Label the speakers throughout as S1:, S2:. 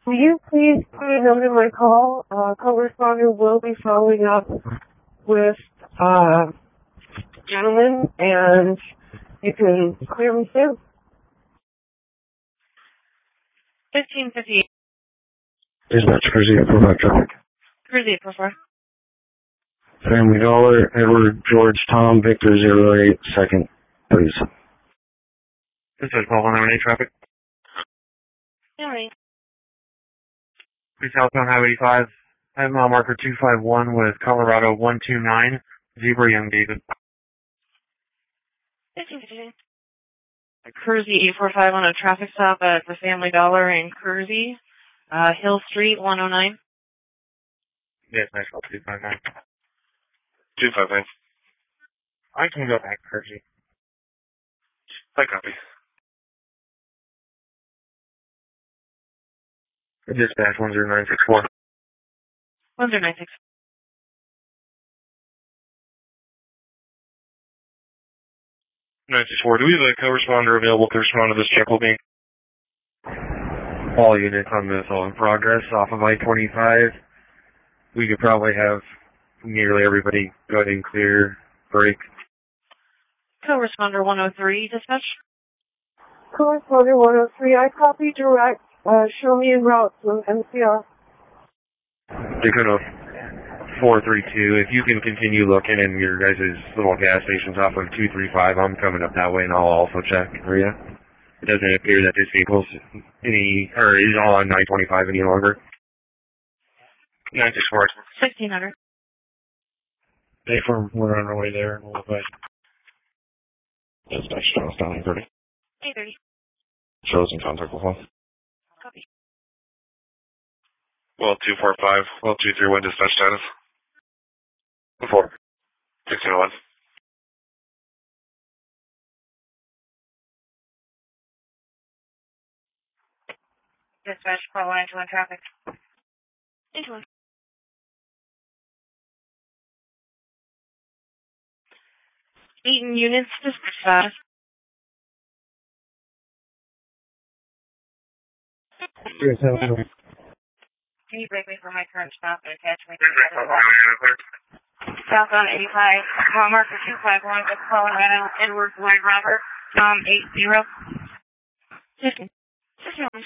S1: Will you please put a note in my call? Co-responder will be following up with gentlemen, and you can clear me soon.
S2: 1558.
S3: Dispatch, Kersey, Approval traffic.
S2: Kersey, Approval.
S3: Family Dollar, Edward, George, Tom, Victor, 08, second, please.
S4: Dispatch, 1218 traffic.
S2: All right.
S4: Please southbound Highway 85. I have mile marker 251 with Colorado 129, Zebra Young David.
S2: 1558. Kersey 845 on a traffic stop at the Family Dollar in Kersey, Hill Street 109.
S4: Yes, nice call, 259.
S5: 259.
S4: I can go back, Kersey.
S5: I copy.
S4: Dispatch 10964.
S2: 10964.
S5: Do we have a co-responder available to respond to this check with me?
S4: All units on this all in progress off of I-25. We could probably have nearly everybody go ahead and clear break.
S2: Co-responder 103, dispatch.
S1: Co-responder 103, I copy direct. Show me en route to MCR.
S4: Dakota 432, if you can continue looking in your guys' little gas stations off of 235, I'm coming up that way and I'll also check for you. It doesn't appear that this vehicle's is on I-25 any longer.
S5: 964.
S2: 1600.
S3: We're on our way there. We'll look back. Dispatch, Charlestown, 830.
S2: 830.
S3: Shows in contact with one.
S2: Copy.
S5: Well, 245. Well, 231 dispatch status. 4. 1601.
S2: Dispatch, call line to on traffic. Into one. Eaton units, dispatch. Can you break me for my current stop and attach me to southbound 85, mile marker 251 with Colorado, Edward, White Robert, Tom 80. 15. 16.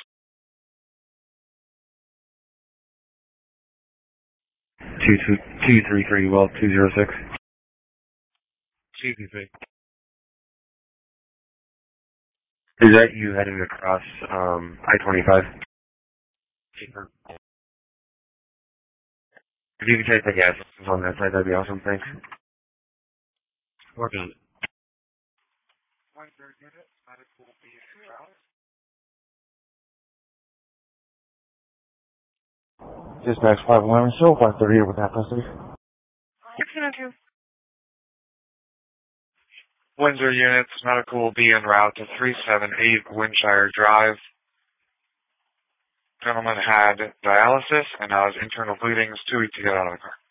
S4: 233, well, 206.
S5: 233.
S4: Is that you heading across I-25? If you could check the gas stations on that side, that'd be awesome. Thanks.
S3: Working on it. Dispatch 511, show 538 with that custody.
S2: 1602.
S5: Windsor units, medical will be en route to 378 Windshire Drive. Gentleman had dialysis and now has internal bleedings 2 weeks to get out of the car.